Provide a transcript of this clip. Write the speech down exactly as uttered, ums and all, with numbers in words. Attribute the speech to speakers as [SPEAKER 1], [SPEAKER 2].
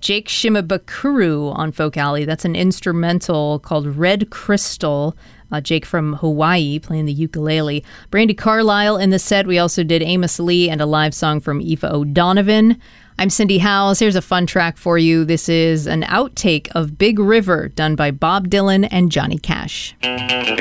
[SPEAKER 1] Jake Shimabukuro on Folk Alley. That's an instrumental called Red Crystal. Uh, Jake from Hawaii playing the ukulele. Brandi Carlile in the set. We also did Amos Lee and a live song from Aoife O'Donovan. I'm Cindy Howells. Here's a fun track for you. This is an outtake of Big River done by Bob Dylan and Johnny Cash.